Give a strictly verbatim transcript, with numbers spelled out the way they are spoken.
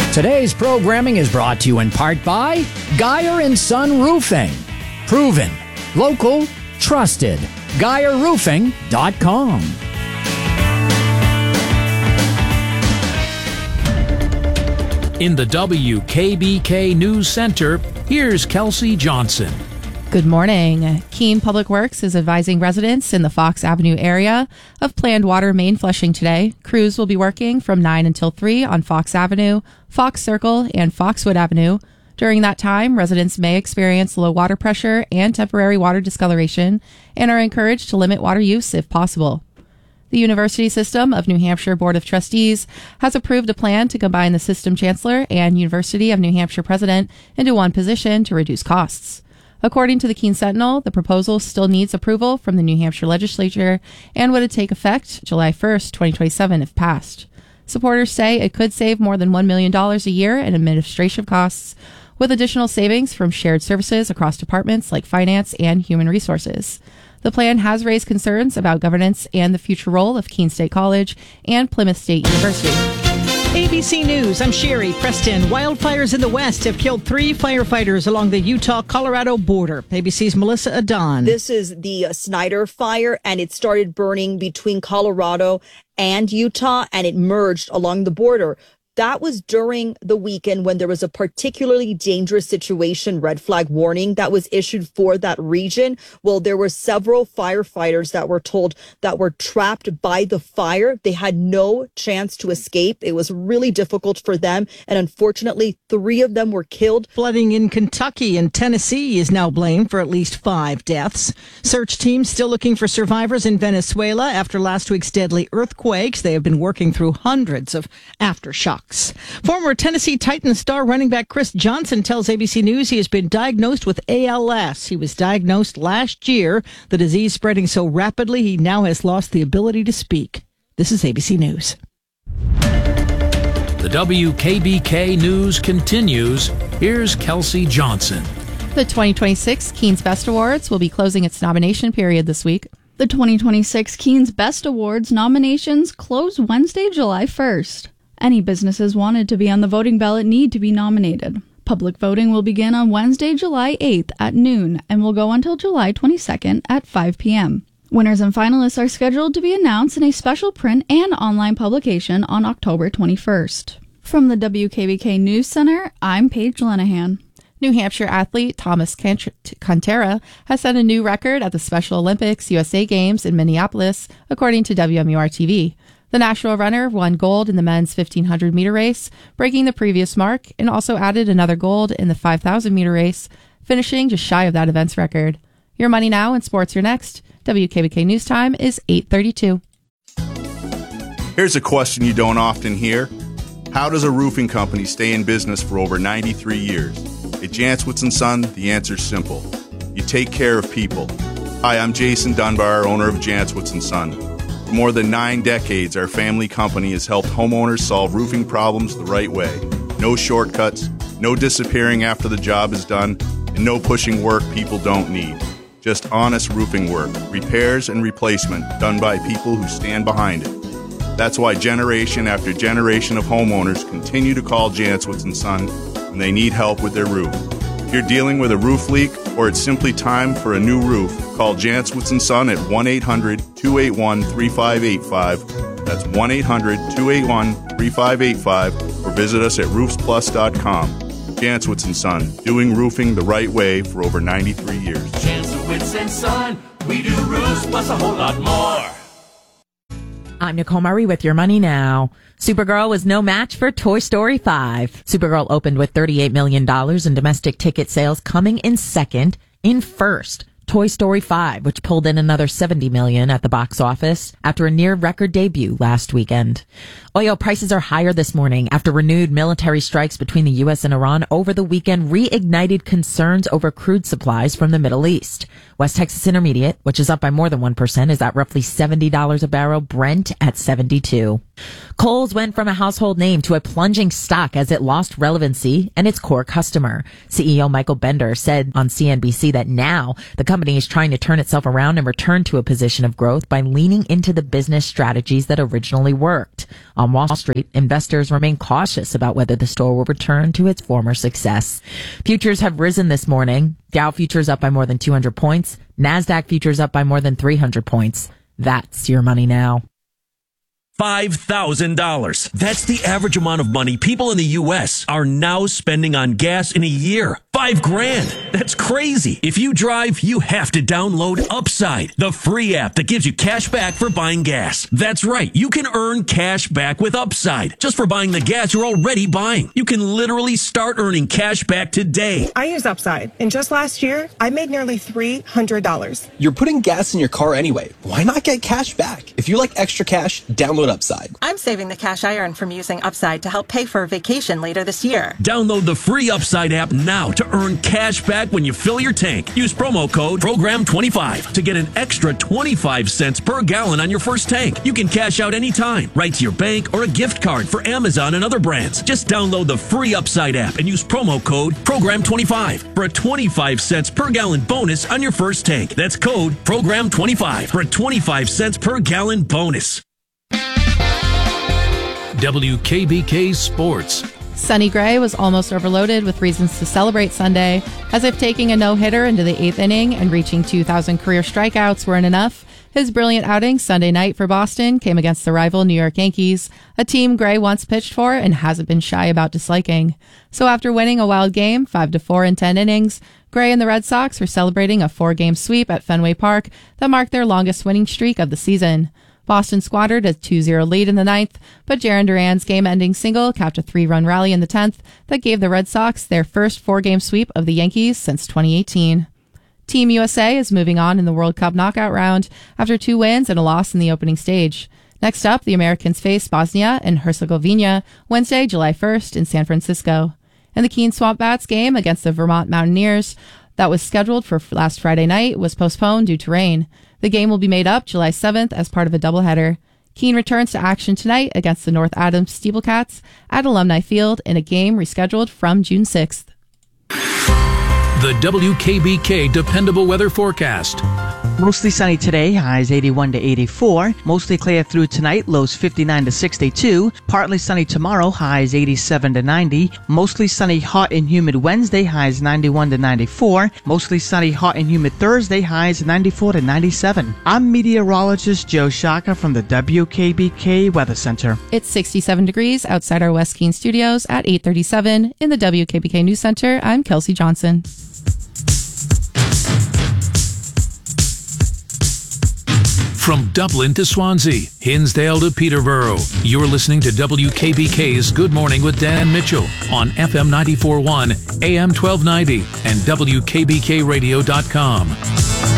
Today's programming is brought to you in part by Geyer and Son Roofing. Proven, local, trusted. Geyer Roofing dot com. In the W K B K News Center, here's Kelsey Johnson. Good morning. Keene Public Works is advising residents in the Fox Avenue area of planned water main flushing today. Crews will be working from nine until three on Fox Avenue, Fox Circle, and Foxwood Avenue. During that time, residents may experience low water pressure and temporary water discoloration and are encouraged to limit water use if possible. The University System of New Hampshire Board of Trustees has approved a plan to combine the system chancellor and University of New Hampshire president into one position to reduce costs. According to the Keene Sentinel, the proposal still needs approval from the New Hampshire legislature and would take effect July first, twenty twenty-seven if passed. Supporters say it could save more than one million dollars a year in administration costs, with additional savings from shared services across departments like finance and human resources. The plan has raised concerns about governance and the future role of Keene State College and Plymouth State University. A B C News, I'm Sherry Preston. Wildfires in the west have killed three firefighters along the Utah-Colorado border. A B C's Melissa Adon. This is the Snyder fire, and it started burning between Colorado and Utah, and it merged along the border. That was during the weekend when there was a particularly dangerous situation, red flag warning, that was issued for that region. Well, there were several firefighters that were told that were trapped by the fire. They had no chance to escape. It was really difficult for them. And unfortunately, three of them were killed. Flooding in Kentucky and Tennessee is now blamed for at least five deaths. Search teams still looking for survivors in Venezuela after last week's deadly earthquakes. They have been working through hundreds of aftershocks. Former Tennessee Titans star running back Chris Johnson tells A B C News he has been diagnosed with A L S. He was diagnosed last year. The disease spreading so rapidly, he now has lost the ability to speak. This is A B C News. The W K B K News continues. Here's Kelsey Johnson. The twenty twenty-six Keene's Best Awards will be closing its nomination period this week. The twenty twenty-six Keene's Best Awards nominations close Wednesday, July first. Any businesses wanted to be on the voting ballot need to be nominated. Public voting will begin on Wednesday, July eighth at noon and will go until July twenty-second at five p.m. Winners and finalists are scheduled to be announced in a special print and online publication on October twenty-first. From the W K B K News Center, I'm Paige Lenahan. New Hampshire athlete Thomas Contera has set a new record at the Special Olympics U S A Games in Minneapolis, according to W M U R T V. The national runner won gold in the men's fifteen hundred meter race, breaking the previous mark, and also added another gold in the five thousand meter race, finishing just shy of that event's record. Your money now and sports are next. W K B K News Time is eight thirty-two. Here's a question you don't often hear. How does a roofing company stay in business for over ninety-three years? At Jantzwitz and Son, the answer's simple. You take care of people. Hi, I'm Jason Dunbar, owner of Jantzwitz and Son. For more than nine decades, our family company has helped homeowners solve roofing problems the right way. No shortcuts, no disappearing after the job is done, and no pushing work people don't need. Just honest roofing work, repairs and replacement done by people who stand behind it. That's why generation after generation of homeowners continue to call Jantzwitz and Son when they need help with their roof. If you're dealing with a roof leak or it's simply time for a new roof, call Jantzwitz and Son at one eight hundred two eight one three five eight five. That's one eight hundred two eight one three five eight five or visit us at roofs plus dot com. Jantzwitz and Son, doing roofing the right way for over ninety-three years. Jantzwitz and Son, we do roofs plus a whole lot more. I'm Nicole Murray with your money now. Supergirl was no match for Toy Story five. Supergirl opened with thirty-eight million dollars in domestic ticket sales, coming in second. In first, Toy Story five, which pulled in another seventy million dollars at the box office after a near-record debut last weekend. Oil prices are higher this morning after renewed military strikes between the U S and Iran over the weekend reignited concerns over crude supplies from the Middle East. West Texas Intermediate, which is up by more than one percent, is at roughly seventy dollars a barrel, Brent at seventy-two. Kohl's went from a household name to a plunging stock as it lost relevancy and its core customer. C E O Michael Bender said on C N B C that now the company company is trying to turn itself around and return to a position of growth by leaning into the business strategies that originally worked. On Wall Street, investors remain cautious about whether the store will return to its former success. Futures have risen this morning. Dow futures up by more than two hundred points. NASDAQ futures up by more than three hundred points. That's your money now. five thousand dollars. That's the average amount of money people in the U S are now spending on gas in a year. Five grand. That's crazy. If you drive, you have to download Upside, the free app that gives you cash back for buying gas. That's right. You can earn cash back with Upside just for buying the gas you're already buying. You can literally start earning cash back today. I use Upside, and just last year, I made nearly three hundred dollars. You're putting gas in your car anyway. Why not get cash back? If you like extra cash, download Upside. I'm saving the cash I earned from using Upside to help pay for a vacation later this year. Download the free Upside app now to earn cash back when you fill your tank. Use promo code program twenty-five to get an extra twenty-five cents per gallon on your first tank. You can cash out anytime, right to your bank or a gift card for Amazon and other brands. Just download the free Upside app and use promo code program twenty-five for a twenty-five cents per gallon bonus on your first tank. That's code program twenty-five for a twenty-five cents per gallon bonus. W K B K Sports. Sonny Gray was almost overloaded with reasons to celebrate Sunday, as if taking a no-hitter into the eighth inning and reaching two thousand career strikeouts weren't enough. His brilliant outing Sunday night for Boston came against the rival New York Yankees, a team Gray once pitched for and hasn't been shy about disliking. So after winning a wild game, five to four in ten innings, Gray and the Red Sox were celebrating a four-game sweep at Fenway Park that marked their longest winning streak of the season. Boston squandered a two zero lead in the ninth, but Jarren Duran's game-ending single capped a three-run rally in the tenth that gave the Red Sox their first four-game sweep of the Yankees since twenty eighteen. Team U S A is moving on in the World Cup knockout round after two wins and a loss in the opening stage. Next up, the Americans face Bosnia and Herzegovina Wednesday, July first in San Francisco. And the Keene Swamp Bats game against the Vermont Mountaineers that was scheduled for last Friday night was postponed due to rain. The game will be made up July seventh as part of a doubleheader. Keene returns to action tonight against the North Adams Steeplecats at Alumni Field in a game rescheduled from June sixth. The W K B K Dependable Weather Forecast. Mostly sunny today, highs eighty-one to eighty-four. Mostly clear through tonight, lows fifty-nine to sixty-two. Partly sunny tomorrow, highs eighty-seven to ninety. Mostly sunny, hot and humid Wednesday, highs ninety-one to ninety-four. Mostly sunny, hot and humid Thursday, highs ninety-four to ninety-seven. I'm meteorologist Joe Shaka from the W K B K Weather Center. It's sixty-seven degrees outside our West Keene studios at eight thirty-seven. In the W K B K News Center, I'm Kelsey Johnson. From Dublin to Swansea, Hinsdale to Peterborough, you're listening to W K B K's Good Morning with Dan Mitchell on F M ninety-four point one, A M twelve ninety, and W K B K radio dot com.